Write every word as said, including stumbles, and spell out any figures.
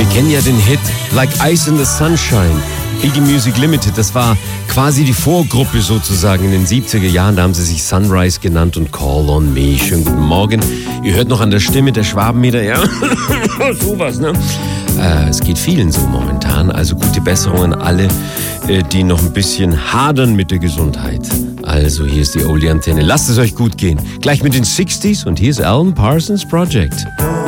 kennen ja den Hit Like Ice in the Sunshine, Iggy Music Limited. Das war quasi die Vorgruppe sozusagen in den siebziger Jahren. Da haben sie sich Sunrise genannt und Call on Me. Schönen guten Morgen. Ihr hört noch an der Stimme der Schwabenmeter, ja, sowas, ne? Äh, es geht vielen so momentan. Also gute Besserung an alle, äh, die noch ein bisschen hadern mit der Gesundheit. Also hier ist die Oldie Antenne. Lasst es euch gut gehen. Gleich mit den sechziger und hier ist Alan Parsons Project.